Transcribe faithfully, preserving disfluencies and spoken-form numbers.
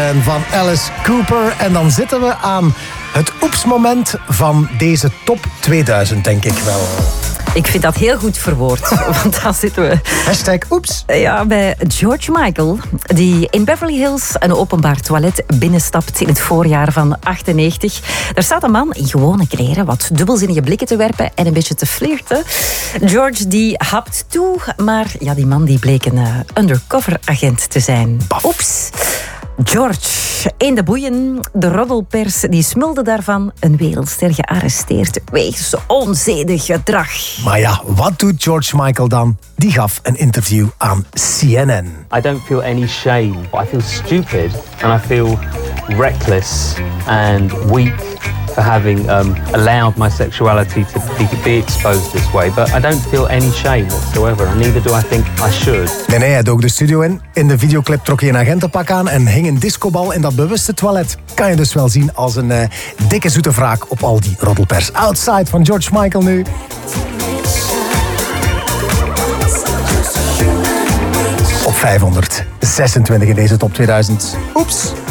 zijn van Alice Cooper. En dan zitten we aan het oeps-moment van deze top tweeduizend, denk ik wel. Ik vind dat heel goed verwoord, want dan zitten we... Hashtag oeps. Ja, bij George Michael, die in Beverly Hills een openbaar toilet binnenstapt in het voorjaar van achtennegentig. Daar staat een man in gewone kleren wat dubbelzinnige blikken te werpen en een beetje te flirten. George die hapt toe, maar ja, die man die bleek een uh, undercover agent te zijn. Oeps. George, in de boeien. De roddelpers die smulde daarvan een wereldster gearresteerd wegens onzedig gedrag. Maar ja, wat doet George Michael dan? Die gaf een interview aan C N N. I don't feel any shame. I feel stupid and I feel reckless and weak for having um, allowed my sexuality to be, be exposed this way. But I don't feel any shame whatsoever. And neither do I think I should. Nee, nee, hij dook de studio in. In de videoclip trok hij een agentenpak aan en hing een discobal in dat bewuste toilet. Kan je dus wel zien als een uh, dikke zoete wraak op al die roddelpers. Outside van George Michael nu. Op vijfhonderdzesentwintig in deze top tweeduizend. Oeps.